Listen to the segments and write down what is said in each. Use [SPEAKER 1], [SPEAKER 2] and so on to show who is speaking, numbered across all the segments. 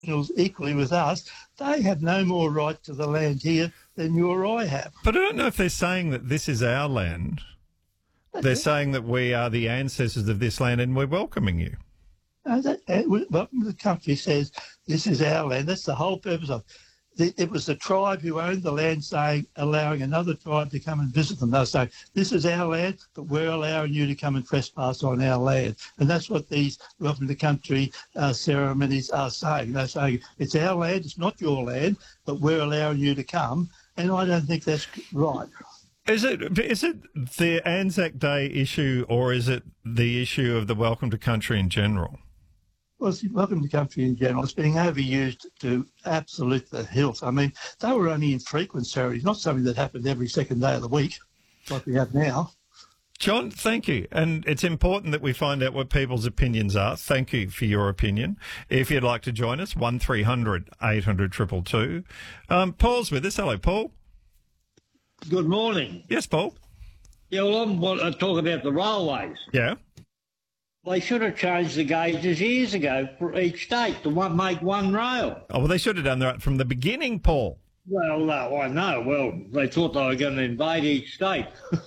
[SPEAKER 1] equally with us, they have no more right to the land here than you or I have.
[SPEAKER 2] But I don't know if they're saying that this is our land. They're saying that we are the ancestors of this land and we're welcoming you.
[SPEAKER 1] Welcome to the country says this is our land. That's the whole purpose of it. It was the tribe who owned the land allowing another tribe to come and visit them. They're saying, this is our land, but we're allowing you to come and trespass on our land. And that's what these welcome to country ceremonies are saying. They're saying, it's our land, it's not your land, but we're allowing you to come. And I don't think that's right.
[SPEAKER 2] Is it the Anzac Day issue, or is it the issue of the welcome to country in general?
[SPEAKER 1] Well, welcome to country in general. It's being overused to absolute the hilt. I mean, they were only infrequent ceremonies, not something that happened every second day of the week like we have now.
[SPEAKER 2] John, thank you. And it's important that we find out what people's opinions are. Thank you for your opinion. If you'd like to join us, 1300 800 222. Paul's with us. Hello, Paul.
[SPEAKER 3] Good morning.
[SPEAKER 2] Yes, Paul.
[SPEAKER 3] Yeah, well, I want to talk about the railways.
[SPEAKER 2] Yeah.
[SPEAKER 3] They should have changed the gauges years ago for each state to make one rail.
[SPEAKER 2] Oh, well, they should have done that from the beginning, Paul.
[SPEAKER 3] Well, no, I know. Well, they thought they were going to invade each state.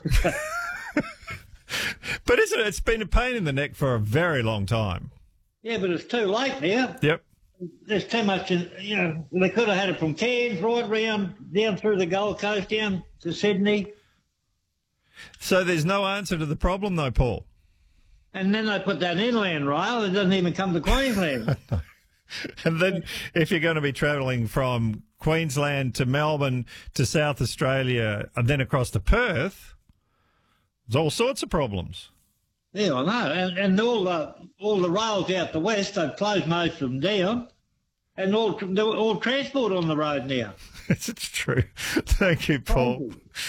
[SPEAKER 2] But isn't it? It's been a pain in the neck for a very long time.
[SPEAKER 3] Yeah, but it's too late now.
[SPEAKER 2] Yep.
[SPEAKER 3] There's too much, they could have had it from Cairns right round, down through the Gold Coast, down to Sydney.
[SPEAKER 2] So there's no answer to the problem, though, Paul?
[SPEAKER 3] And then they put that inland rail. It doesn't even come to Queensland.
[SPEAKER 2] And then if you're going to be travelling from Queensland to Melbourne to South Australia and then across to Perth, there's all sorts of problems.
[SPEAKER 3] Yeah, I know. And all the rails out the west, they've closed most of them down. And all transport on the road now.
[SPEAKER 2] It's true. Thank you, Paul.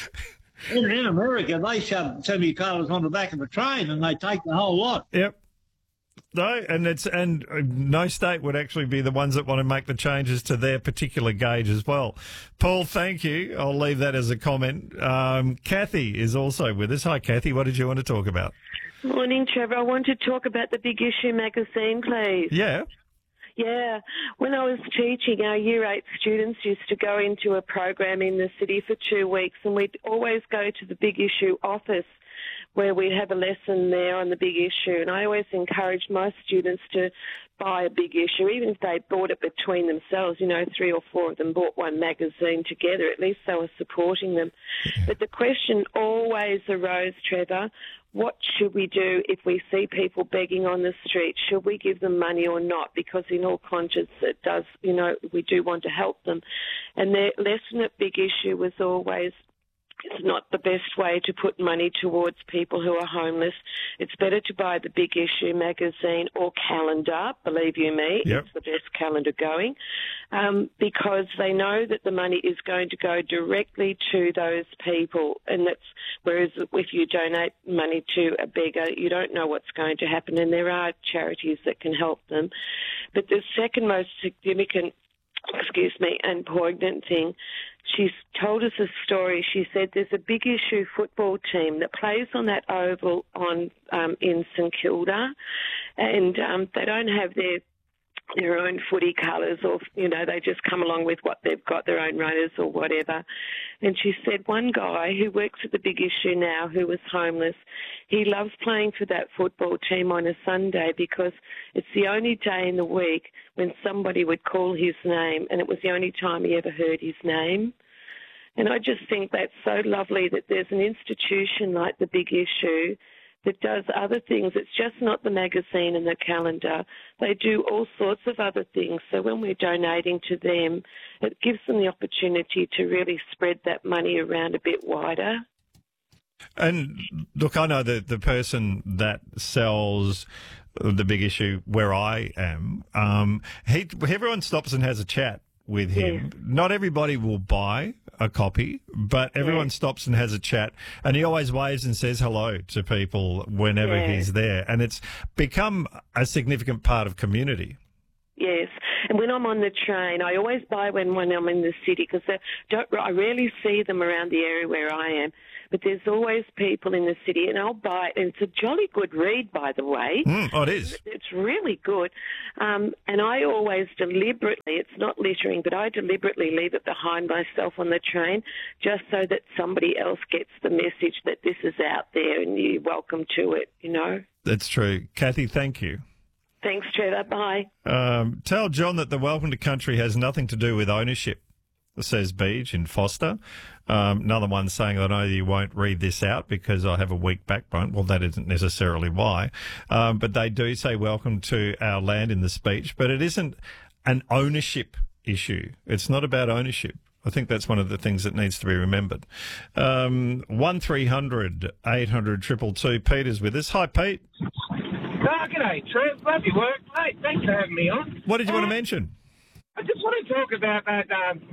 [SPEAKER 3] In America, they shove semi-trailers on the back of a train and they take the whole lot.
[SPEAKER 2] Yep. No, and no state would actually be the ones that want to make the changes to their particular gauge as well. Paul, thank you. I'll leave that as a comment. Kathy is also with us. Hi, Kathy. What did you want to talk about?
[SPEAKER 4] Morning, Trevor. I want to talk about the Big Issue magazine, please.
[SPEAKER 2] Yeah.
[SPEAKER 4] Yeah. When I was teaching, our Year 8 students used to go into a program in the city for 2 weeks, and we'd always go to the Big Issue office where we'd have a lesson there on the Big Issue. And I always encouraged my students to buy a Big Issue, even if they bought it between themselves. 3 or 4 of them bought one magazine together. At least they were supporting them. But the question always arose, Trevor, what should we do if we see people begging on the street? Should we give them money or not? Because in all conscience, it does, we do want to help them. And their lesson at Big Issue was always, it's not the best way to put money towards people who are homeless. It's better to buy the Big Issue magazine or calendar, believe you me.
[SPEAKER 2] Yep.
[SPEAKER 4] It's the best calendar going, because they know that the money is going to go directly to those people. And whereas if you donate money to a beggar, you don't know what's going to happen, and there are charities that can help them. But the second most significant and poignant thing, she's told us a story. She said there's a Big Issue football team that plays on that oval in St Kilda, and they don't have their own footy colours, or they just come along with what they've got, their own runners or whatever. And she said one guy who works at the Big Issue now, who was homeless, he loves playing for that football team on a Sunday because it's the only day in the week when somebody would call his name, and it was the only time he ever heard his name. And I just think that's so lovely that there's an institution like the Big Issue that does other things. It's just not the magazine and the calendar. They do all sorts of other things. So when we're donating to them, it gives them the opportunity to really spread that money around a bit wider.
[SPEAKER 2] And look, I know that the person that sells the Big Issue where I am, everyone stops and has a chat with him. Yeah. Not everybody will buy a copy, but everyone stops and has a chat, and he always waves and says hello to people whenever he's there, and it's become a significant part of community.
[SPEAKER 4] Yes, and when I'm on the train, I always buy when I'm in the city, because I rarely see them around the area where I am. but there's always people in the city, and I'll buy it. And it's a jolly good read, by the way.
[SPEAKER 2] Oh, it is.
[SPEAKER 4] It's really good. And I always deliberately, it's not littering, but I deliberately leave it behind myself on the train just so that somebody else gets the message that this is out there and you're welcome to it, you know.
[SPEAKER 2] That's true. Kathy, thank you.
[SPEAKER 4] Thanks, Trevor. Bye.
[SPEAKER 2] Tell John that the Welcome to Country has nothing to do with ownership, says Beach in Foster. Another one saying, I know you won't read this out because I have a weak backbone. Well, that isn't necessarily why. But they do say welcome to our land in the speech, but it isn't an ownership issue. It's not about ownership. I think that's one of the things that needs to be remembered. 1300 800 222. Peter's with us. Hi, Pete.
[SPEAKER 5] G'day, Trev. Love your work, mate. Thanks for having me on.
[SPEAKER 2] What did you want to mention?
[SPEAKER 5] I just want to talk about that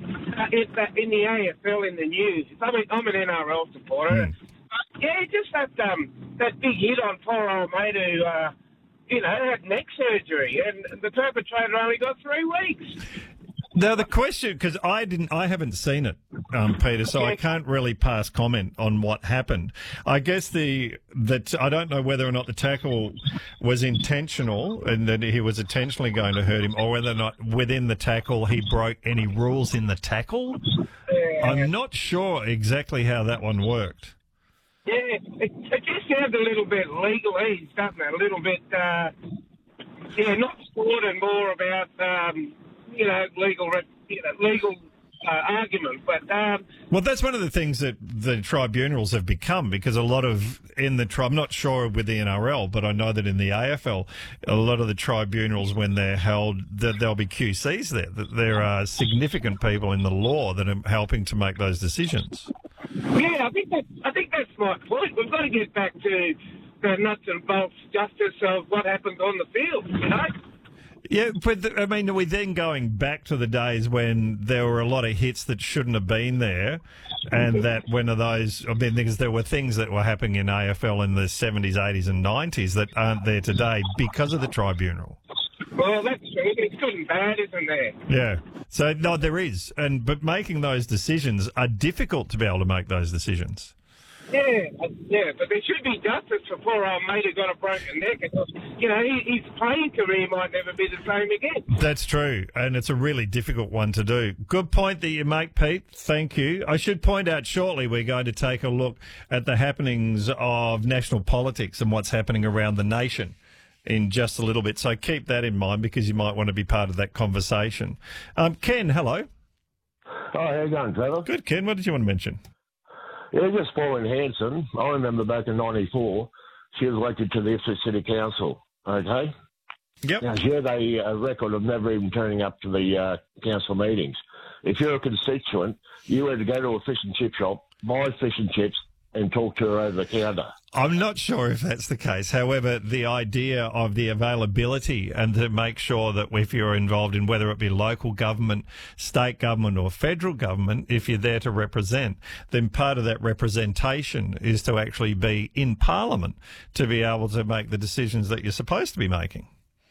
[SPEAKER 5] in the AFL in the news. I'm an NRL supporter. Yeah, just that big hit on poor old mate who, had neck surgery, and the perpetrator only got 3 weeks.
[SPEAKER 2] Now the question, because I haven't seen it, Peter, so I can't really pass comment on what happened. I guess that I don't know whether or not the tackle was intentional and that he was intentionally going to hurt him, or whether or not within the tackle he broke any rules in the tackle. I'm not sure exactly how that one worked.
[SPEAKER 5] Yeah, it just sounds a little bit legalese, doesn't it? A little bit, not sport and more about. Legal argument. But
[SPEAKER 2] well, that's one of the things that the tribunals have become, because a lot of I'm not sure with the NRL, but I know that in the AFL, a lot of the tribunals, when they're held, there'll be QCs there. That there are significant people in the law that are helping to make those decisions.
[SPEAKER 5] Yeah, I think that's my point. We've got to get back to the nuts and bolts justice of what happens on the field, you know.
[SPEAKER 2] Yeah, but I mean, are we then going back to the days when there were a lot of hits that shouldn't have been there, and that when of those, I mean, because there were things that were happening in AFL in the 70s, 80s and 90s that aren't there today because of the tribunal?
[SPEAKER 5] Well, that's true. It's good and bad, isn't there?
[SPEAKER 2] Yeah. So, no, there is. But making those decisions are difficult to be able to make those decisions.
[SPEAKER 5] Yeah, but there should be justice for poor old mate who got a broken neck. Because, his playing career might never be the same again.
[SPEAKER 2] That's true, and it's a really difficult one to do. Good point that you make, Pete. Thank you. I should point out shortly we're going to take a look at the happenings of national politics and what's happening around the nation in just a little bit. So keep that in mind, because you might want to be part of that conversation. Ken, hello.
[SPEAKER 6] Oh, how you going, Trevor?
[SPEAKER 2] Good, Ken. What did you want to mention?
[SPEAKER 6] Yeah, just following Hanson. I remember back in '94, she was elected to the Ipswich City Council. Okay.
[SPEAKER 2] Yep.
[SPEAKER 6] Now she had a record of never even turning up to the council meetings. If you're a constituent, you had to go to a fish and chip shop, buy fish and chips, and talk to her over the counter.
[SPEAKER 2] I'm not sure if that's the case. However, the idea of the availability and to make sure that if you're involved in whether it be local government, state government or federal government, if you're there to represent, then part of that representation is to actually be in Parliament to be able to make the decisions that you're supposed to be making.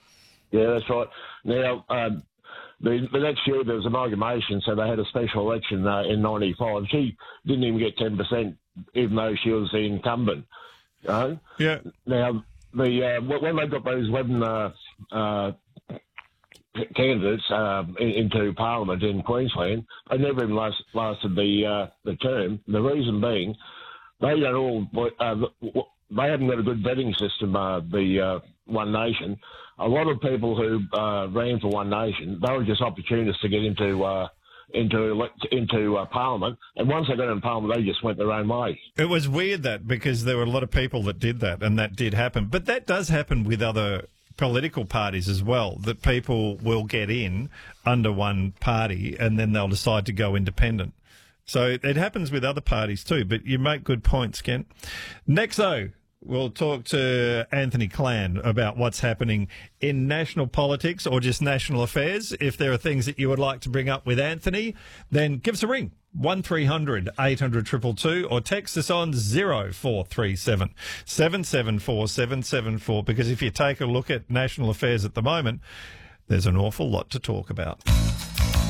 [SPEAKER 6] Yeah, that's right. Now, the next year there was amalgamation, so they had a special election in '95. She didn't even get 10%, even though she was the incumbent.
[SPEAKER 2] Yeah.
[SPEAKER 6] Now, when they got those 11 candidates into Parliament in Queensland, they never even lasted the term. The reason being, they haven't got a good vetting system. The One Nation. A lot of people who ran for One Nation, they were just opportunists to get into Parliament, and once they got in Parliament, they just went their own way.
[SPEAKER 2] It was weird because there were a lot of people that did that, and that did happen. But that does happen with other political parties as well, that people will get in under one party and then they'll decide to go independent. So it happens with other parties too, but you make good points, Kent. Next, though, we'll talk to Anthony Clan about what's happening in national politics or just national affairs. If there are things that you would like to bring up with Anthony, then give us a ring, 1300 800 222, or text us on 0437 774 774, because if you take a look at national affairs at the moment, there's an awful lot to talk about.